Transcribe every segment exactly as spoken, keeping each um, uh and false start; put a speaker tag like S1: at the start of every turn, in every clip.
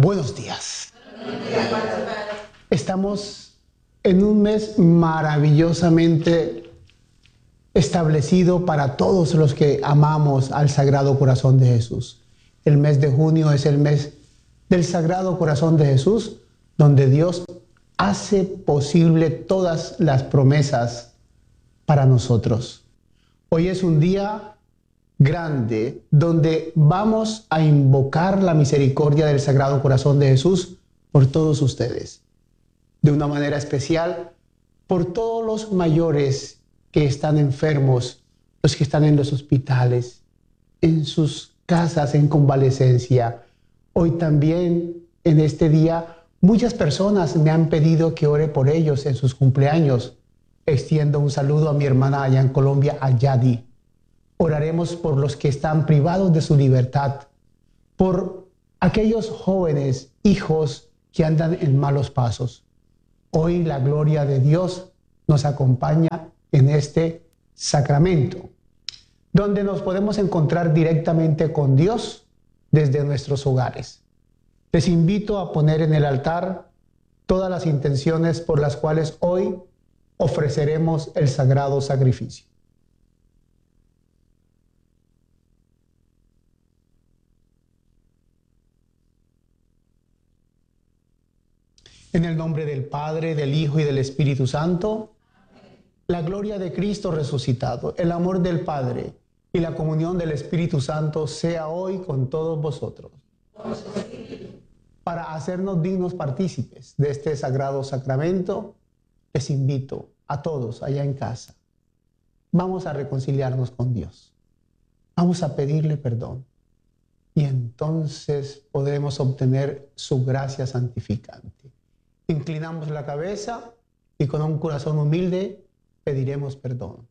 S1: Buenos días. Estamos en un mes maravillosamente establecido para todos los que amamos al Sagrado Corazón de Jesús. El mes de junio es el mes del Sagrado Corazón de Jesús, donde Dios hace posible todas las promesas para nosotros. Hoy es un día grande donde vamos a invocar la misericordia del Sagrado Corazón de Jesús por todos ustedes. De una manera especial, por todos los mayores que están enfermos, los que están en los hospitales, en sus casas en convalecencia. Hoy también, en este día, muchas personas me han pedido que ore por ellos en sus cumpleaños. Extiendo un saludo a mi hermana allá en Colombia, a Yadi. Oraremos por los que están privados de su libertad, por aquellos jóvenes, hijos que andan en malos pasos. Hoy la gloria de Dios nos acompaña en este sacramento, donde nos podemos encontrar directamente con Dios desde nuestros hogares. Les invito a poner en el altar todas las intenciones por las cuales hoy ofreceremos el sagrado sacrificio. En el nombre del Padre, del Hijo y del Espíritu Santo, la gloria de Cristo resucitado, el amor del Padre y la comunión del Espíritu Santo sea hoy con todos vosotros. Para hacernos dignos partícipes de este sagrado sacramento, les invito a todos allá en casa. Vamos a reconciliarnos con Dios. Vamos a pedirle perdón. Y entonces podremos obtener su gracia santificante. Inclinamos la cabeza y con un corazón humilde pediremos perdón.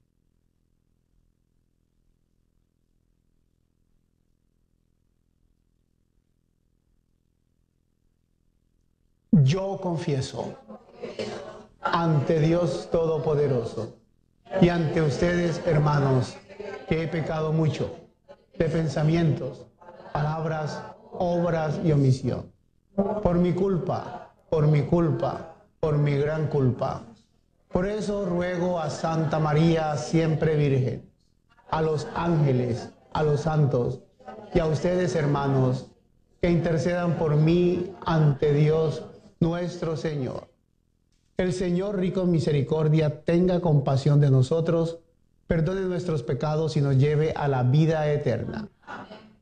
S1: Yo confieso ante Dios Todopoderoso y ante ustedes, hermanos, que he pecado mucho de pensamientos, palabras, obras y omisión. Por mi culpa. Por mi culpa, por mi gran culpa. Por eso ruego a Santa María, siempre Virgen, a los ángeles, a los santos y a ustedes, hermanos, que intercedan por mí ante Dios nuestro Señor. El Señor, rico en misericordia, tenga compasión de nosotros, perdone nuestros pecados y nos lleve a la vida eterna. Amén.